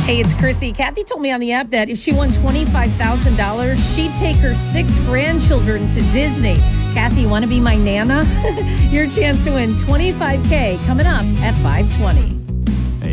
Hey, it's Chrissy. Kathy told me on the app that if she won $25,000, she'd take her 6 grandchildren to Disney. Kathy, want to be my Nana? Your chance to win $25K coming up at 5:20.